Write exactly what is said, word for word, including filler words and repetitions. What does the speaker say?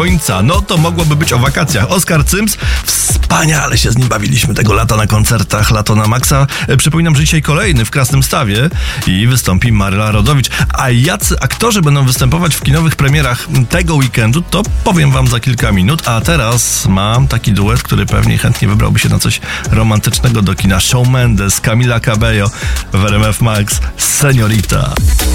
końca. No to mogłoby być o wakacjach. Oskar Cyms, wspaniale się z nim bawiliśmy tego lata na koncertach Lato na Maxa. Przypominam, że dzisiaj kolejny w Krasnymstawie i wystąpi Maryla Rodowicz. A jacy aktorzy będą występować w kinowych premierach tego weekendu, to powiem wam za kilka minut. A teraz mam taki duet, który pewnie chętnie wybrałby się na coś romantycznego do kina. Shawn Mendes, Camila Cabello w R M F Max, Señorita.